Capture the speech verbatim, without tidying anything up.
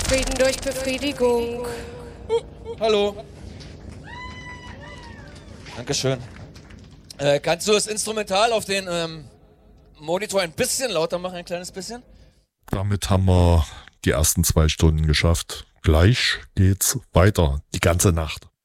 Frieden durch Befriedigung. Hallo. Dankeschön. Äh, kannst du das Instrumental auf den ähm, Monitor ein bisschen lauter machen, ein kleines bisschen? Damit haben wir die ersten zwei Stunden geschafft. Gleich geht's weiter, die ganze Nacht.